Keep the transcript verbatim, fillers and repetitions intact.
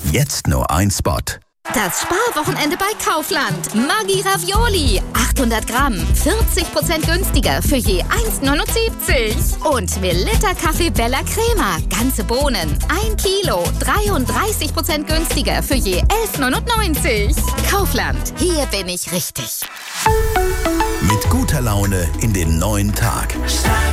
Jetzt nur ein Spot. Das Sparwochenende bei Kaufland. Maggi Ravioli. achthundert Gramm. vierzig Prozent günstiger für je eins neunundsiebzig. Und Melitta Kaffee Bella Crema. Ganze Bohnen. ein Kilo. dreiunddreißig Prozent günstiger für je elf neunundneunzig. Kaufland. Hier bin ich richtig. Mit guter Laune in den neuen Tag.